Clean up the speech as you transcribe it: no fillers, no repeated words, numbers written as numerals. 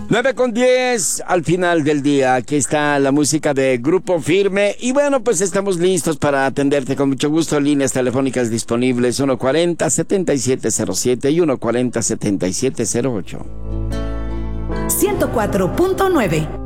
9:10 al final del día. Aquí está la música de Grupo Firme. Y bueno, pues estamos listos para atenderte con mucho gusto. Líneas telefónicas disponibles 140-7707 y 140-7708. 104.9